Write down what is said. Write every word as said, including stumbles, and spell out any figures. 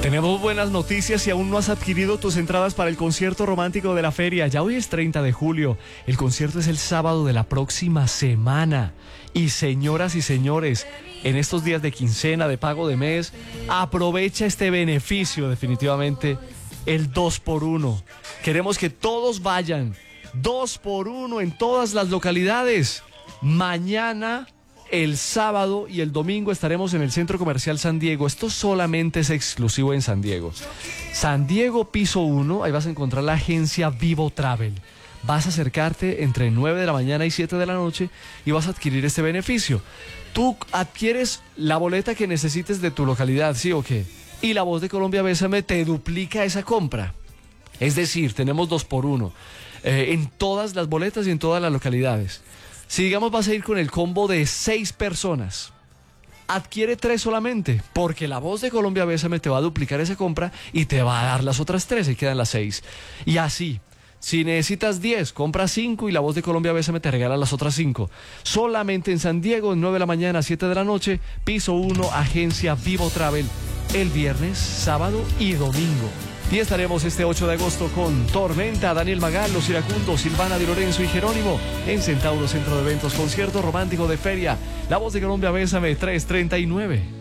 Tenemos buenas noticias si aún no has adquirido tus entradas para el concierto romántico de la feria. Ya hoy es treinta de julio. El concierto es el sábado de la próxima semana. Y señoras y señores, en estos días de quincena, de pago de mes, aprovecha este beneficio definitivamente, el dos por uno. Queremos que todos vayan, dos por uno en todas las localidades. Mañana, el sábado y el domingo estaremos en el Centro Comercial San Diego. Esto solamente es exclusivo en San Diego. San Diego, piso uno, ahí vas a encontrar la agencia Vivo Travel. Vas a acercarte entre nueve de la mañana y siete de la noche y vas a adquirir este beneficio. Tú adquieres la boleta que necesites de tu localidad, ¿sí o qué? Y La Voz de Colombia Bésame te duplica esa compra. Es decir, tenemos dos por uno eh, en todas las boletas y en todas las localidades. Si digamos vas a ir con el combo de seis personas, adquiere tres solamente, porque La Voz de Colombia Bésame te va a duplicar esa compra y te va a dar las otras tres y quedan las seis. Y así, si necesitas diez, compra cinco y La Voz de Colombia Bésame te regala las otras cinco. Solamente en San Diego, nueve de la mañana, siete de la noche, piso uno, agencia Vivo Travel, el viernes, sábado y domingo. Y estaremos este ocho de agosto con Tormenta, Daniel Magal, Los Iracundos, Silvana Di Lorenzo y Jerónimo en Centauro Centro de Eventos, concierto romántico de feria. La Voz de Colombia Bésame, tres treinta y nueve.